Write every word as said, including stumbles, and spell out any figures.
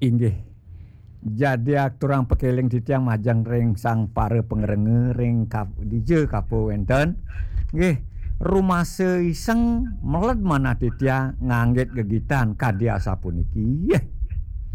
Inggih. Jadi aturang pekeling titiang majang ring sang para pengrenge ring kap dije kapo wenten. Nggih, rumase iseng meled manah titiang nganggit gegitan kadya sapuniki. Yeh.